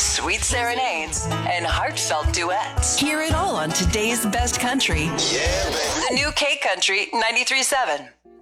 sweet serenades, and heartfelt duets. Hear it all on today's best country. Yeah, baby. The new K Country 93.7.